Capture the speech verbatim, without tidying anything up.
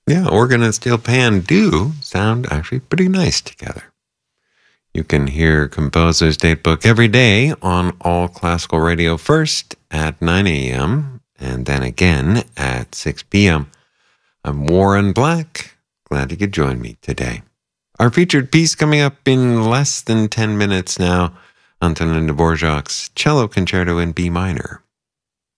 Yeah, organ and steel pan do sound actually pretty nice together. You can hear Composer's Datebook every day on All Classical Radio, first at nine a.m. and then again at six p.m. I'm Warren Black. Glad you could join me today. Our featured piece coming up in less than ten minutes now, Antonin Dvorak's Cello Concerto in B minor.